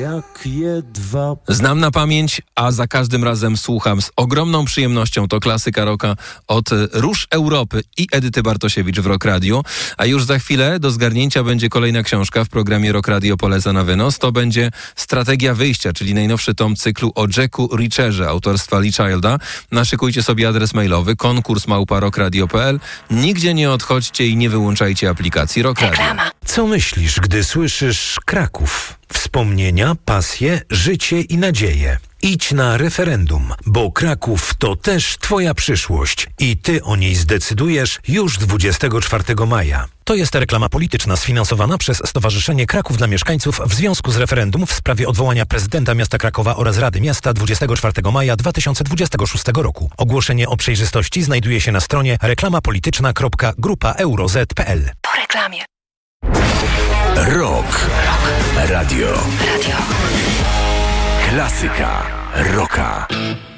jak jedwab. Znam na pamięć, a za każdym razem słucham z ogromną przyjemnością. To klasyka rocka od Róż Europy i Edyty Bartosiewicz w Rock Radio. A już za chwilę do zgarnięcia będzie kolejna książka w programie Rock Radio Poleca na wynos. To będzie Strategia wyjścia, czyli najnowszy tom cyklu o Jacku Reacherze autorstwa Lee Childa. Naszykujcie sobie adres mailowy konkurs@rockradio.pl. Nigdzie nie odchodźcie i nie wyłączajcie aplikacji Rock Radio. Co myślisz, gdy słyszysz Kraków? Wspomnienia, pasje, życie i nadzieje. Idź na referendum, bo Kraków to też twoja przyszłość i ty o niej zdecydujesz już 24 maja. To jest reklama polityczna sfinansowana przez Stowarzyszenie Kraków dla Mieszkańców w związku z referendum w sprawie odwołania prezydenta miasta Krakowa oraz Rady Miasta 24 maja 2026 roku. Ogłoszenie o przejrzystości znajduje się na stronie reklamapolityczna.grupaeuroz.pl. Po reklamie. Rock. Radio. Klasyka rocka.